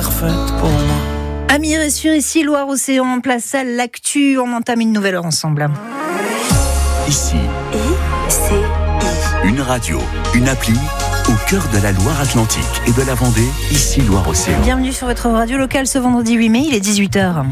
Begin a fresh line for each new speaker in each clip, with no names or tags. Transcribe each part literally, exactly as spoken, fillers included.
parfaite pour moi.
Amir est sur ici, Loire-Océan, place à l'actu. On entame une nouvelle heure ensemble.
Ici,
I, C, I.
Une radio, une appli au cœur de la Loire-Atlantique et de la Vendée, ici Loire-Océan.
Bienvenue sur votre radio locale ce vendredi huit mai, il est dix-huit heures.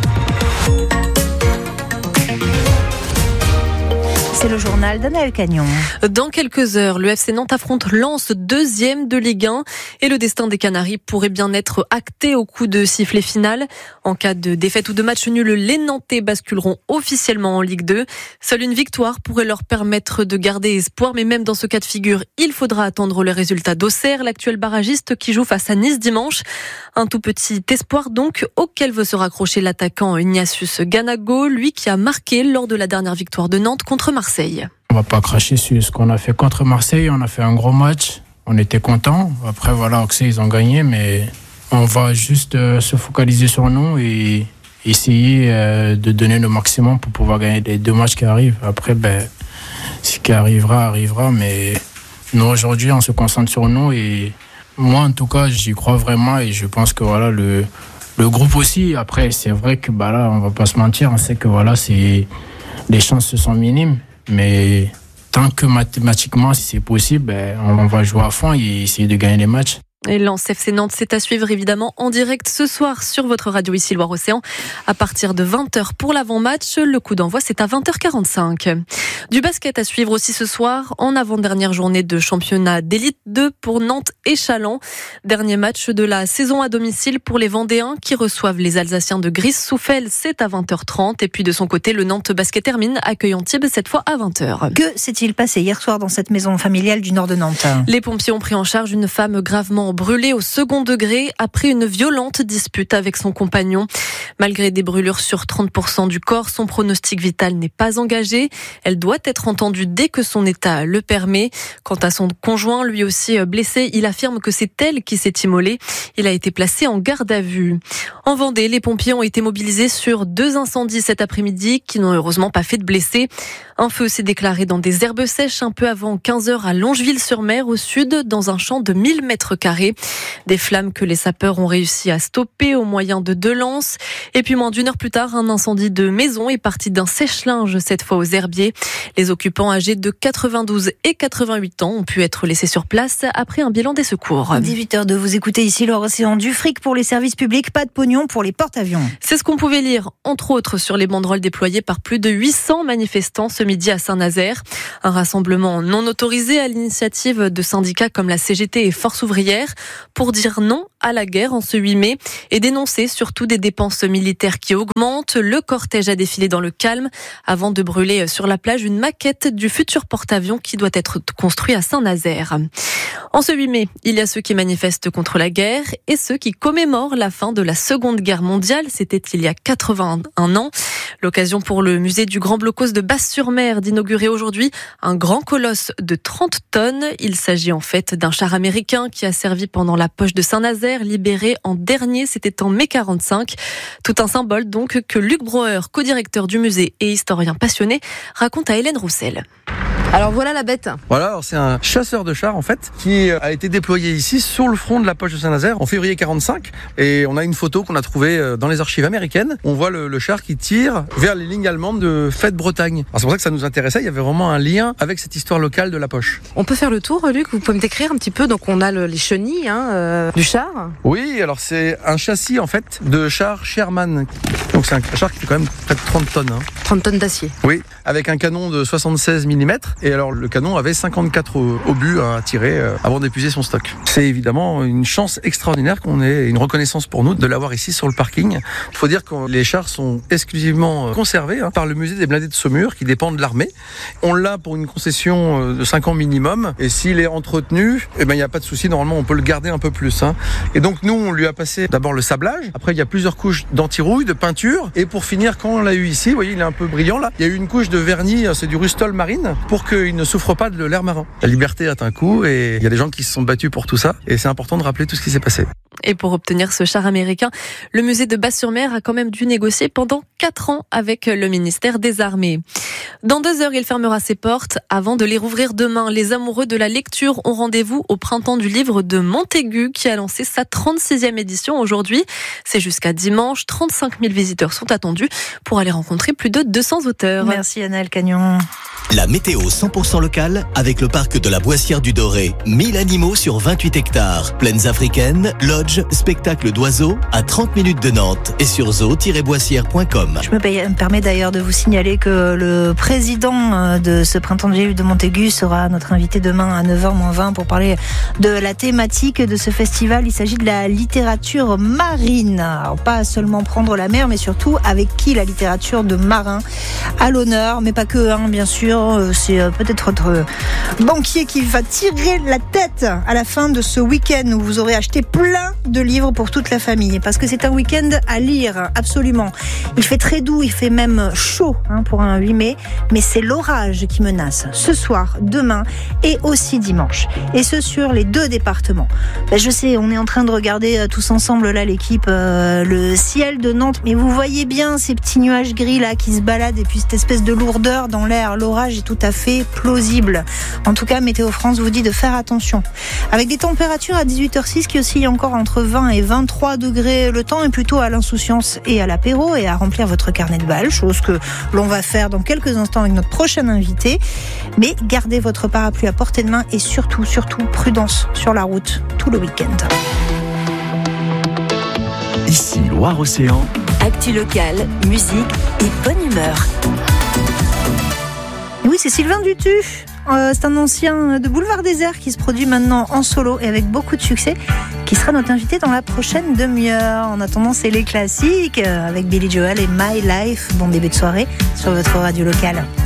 C'est le journal d'Anaël Cagnon.
Dans quelques heures, le F C Nantes affronte Lens, deuxième de Ligue un, et le destin des Canaries pourrait bien être acté au coup de sifflet final. En cas de défaite ou de match nul, les Nantais basculeront officiellement en Ligue deux. Seule une victoire pourrait leur permettre de garder espoir, mais même dans ce cas de figure, il faudra attendre le résultat d'Auxerre, l'actuel barragiste qui joue face à Nice dimanche. Un tout petit espoir donc auquel veut se raccrocher l'attaquant Ignatius Ganago, lui qui a marqué lors de la dernière victoire de Nantes contre Marseille.
On va pas cracher sur ce qu'on a fait contre Marseille. On a fait un gros match. On était contents. Après, voilà, Auxerre, ils ont gagné, mais on va juste euh, se focaliser sur nous et essayer euh, de donner le maximum pour pouvoir gagner les deux matchs qui arrivent. Après, ben, ce qui arrivera, arrivera. Mais nous, aujourd'hui, on se concentre sur nous. Et moi, en tout cas, j'y crois vraiment. Et je pense que voilà, le, le groupe aussi. Après, c'est vrai que bah, là, on va pas se mentir. On sait que voilà, c'est, les chances sont minimes. Mais tant que mathématiquement, si c'est possible, ben, on va jouer à fond et essayer de gagner les matchs.
Et Lens F C Nantes, c'est à suivre évidemment en direct ce soir sur votre radio ici Loire-Océan à partir de vingt heures pour l'avant-match. Le coup d'envoi, c'est à vingt heures quarante-cinq. Du basket à suivre aussi ce soir en avant-dernière journée de championnat d'élite deux pour Nantes et Châlons. Dernier match de la saison à domicile pour les Vendéens qui reçoivent les Alsaciens de Gris-Souffel. C'est à vingt heures trente. Et puis de son côté, le Nantes Basket termine accueillant Tibes cette fois à vingt heures.
Que s'est-il passé hier soir dans cette maison familiale du nord de Nantes ?
Les pompiers ont pris en charge une femme gravement brûlée au second degré après une violente dispute avec son compagnon. Malgré des brûlures sur trente pour cent du corps, son pronostic vital n'est pas engagé. Elle doit être entendue dès que son état le permet. Quant à son conjoint, lui aussi blessé, il affirme que c'est elle qui s'est immolée. Il a été placé en garde à vue. En Vendée, les pompiers ont été mobilisés sur deux incendies cet après-midi qui n'ont heureusement pas fait de blessés. Un feu s'est déclaré dans des herbes sèches un peu avant quinze heures à Longeville-sur-Mer au sud, dans un champ de mille mètres carrés. Des flammes que les sapeurs ont réussi à stopper au moyen de deux lances. Et puis moins d'une heure plus tard, un incendie de maison est parti d'un sèche-linge, cette fois aux herbiers. Les occupants âgés de quatre-vingt-douze et quatre-vingt-huit ans ont pu être laissés sur place après un bilan des secours.
dix-huit heures de vous écouter ici Loire-Océan. Du fric pour les services publics, pas de pognon pour les porte-avions.
C'est ce qu'on pouvait lire, entre autres, sur les banderoles déployées par plus de huit cents manifestants ce midi à Saint-Nazaire. Un rassemblement non autorisé à l'initiative de syndicats comme la C G T et Force ouvrière pour dire non à la guerre en ce huit mai et dénoncer surtout des dépenses militaires qui augmentent. Le cortège a défilé dans le calme avant de brûler sur la plage une maquette du futur porte-avions qui doit être construit à Saint-Nazaire. En ce huit mai, il y a ceux qui manifestent contre la guerre et ceux qui commémorent la fin de la Seconde Guerre mondiale. C'était il y a quatre-vingt-un ans. L'occasion pour le musée du Grand Blocos de Basse-sur-Mer d'inaugurer aujourd'hui un grand colosse de trente tonnes. Il s'agit en fait d'un char américain qui a servi pendant la poche de Saint-Nazaire, libéré en dernier, c'était en mai quarante-cinq. Tout un symbole donc que Luc Brouwer, co-directeur du musée et historien passionné, raconte à Hélène Roussel.
Alors voilà la bête.
Voilà, alors c'est un chasseur de chars en fait qui a été déployé ici sur le front de la poche de Saint-Nazaire en février quarante-cinq et on a une photo qu'on a trouvée dans les archives américaines. On voit le, le char qui tire vers les lignes allemandes de Fête-Bretagne. Alors c'est pour ça que ça nous intéressait, il y avait vraiment un lien avec cette histoire locale de la poche.
On peut faire le tour, Luc, vous pouvez me décrire un petit peu. Donc on a le, les chenilles hein, euh, du char.
Oui, alors c'est un châssis en fait de char Sherman. Donc c'est un char qui fait quand même près de trente tonnes. Hein.
trente tonnes d'acier.
Oui, avec un canon de soixante-seize millimètres. Et alors le canon avait cinquante-quatre obus à tirer avant d'épuiser son stock. C'est évidemment une chance extraordinaire qu'on ait une reconnaissance pour nous de l'avoir ici sur le parking. Il faut dire que les chars sont exclusivement conservés hein, par le musée des blindés de Saumur qui dépend de l'armée. On l'a pour une concession de cinq ans minimum. Et s'il est entretenu, eh ben, il n'y a pas de souci. Normalement, on peut le garder un peu plus. Hein. Et donc nous, on lui a passé d'abord le sablage. Après, il y a plusieurs couches d'anti-rouille, de peinture. Et pour finir, quand on l'a eu ici, vous voyez, il est un peu brillant là. Il y a eu une couche de vernis, c'est du Rustol Marine, pour qu'il ne souffre pas de l'air marin. La liberté a un coût et il y a des gens qui se sont battus pour tout ça. Et c'est important de rappeler tout ce qui s'est passé.
Et pour obtenir ce char américain, le musée de Basse-sur-Mer a quand même dû négocier pendant quatre ans avec le ministère des Armées. Dans deux heures, il fermera ses portes avant de les rouvrir demain. Les amoureux de la lecture ont rendez-vous au Printemps du livre de Montaigu qui a lancé sa trente-sixième édition aujourd'hui. C'est jusqu'à dimanche. trente-cinq mille visiteurs sont attendus pour aller rencontrer plus de deux cents auteurs.
Merci Anaëlle Cagnon.
La météo cent pour cent locale avec le parc de la Boissière du Doré. mille animaux sur vingt-huit hectares. Plaines africaines, lodge, spectacle d'oiseaux à trente minutes de Nantes et sur zoo tiret boissière point com.
Je me permets d'ailleurs de vous signaler que le président de ce Printemps du livre de Montaigu sera notre invité demain à neuf heures moins vingt pour parler de la thématique de ce festival. Il s'agit de la littérature marine. Alors, pas seulement prendre la mer, mais surtout avec qui la littérature de marin à l'honneur, mais pas que, hein, bien sûr. C'est peut-être votre banquier qui va tirer la tête à la fin de ce week-end où vous aurez acheté plein de livres pour toute la famille. Parce que c'est un week-end à lire, absolument. Il fait très doux, il fait même chaud hein, pour un huit mai, mais c'est l'orage qui menace ce soir, demain et aussi dimanche. Et ce sur les deux départements. Ben, je sais, on est en train de regarder euh, tous ensemble là l'équipe, euh, le ciel de Nantes, mais vous voyez bien ces petits nuages gris là qui se baladent et puis cette espèce de lourdeur dans l'air. L'orage est tout à fait plausible. En tout cas, Météo France vous dit de faire attention. Avec des températures à dix-huit heures six qui oscillent encore entre vingt et vingt-trois degrés, le temps est plutôt à l'insouciance et à l'apéro et à remplir votre carnet de balles, chose que l'on va faire dans quelques instants avec notre prochain invité. Mais gardez votre parapluie à portée de main et surtout, surtout, prudence sur la route tout le week-end.
Ici Loire-Océan.
Actu locale, musique et bonne humeur.
Oui, c'est Sylvain Dutu. Euh, c'est un ancien de Boulevard Désert qui se produit maintenant en solo et avec beaucoup de succès, qui sera notre invité dans la prochaine demi-heure. En attendant, c'est les classiques avec Billy Joel et My Life. Bon début de soirée sur votre radio locale.